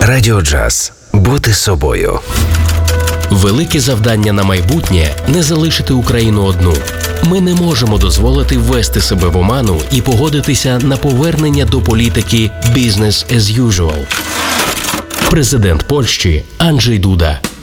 Радіо Джаз. Бути собою. Велике завдання на майбутнє – не залишити Україну одну. Ми не можемо дозволити ввести себе в оману і погодитися на повернення до політики «business as usual». Президент Польщі Анджей Дуда.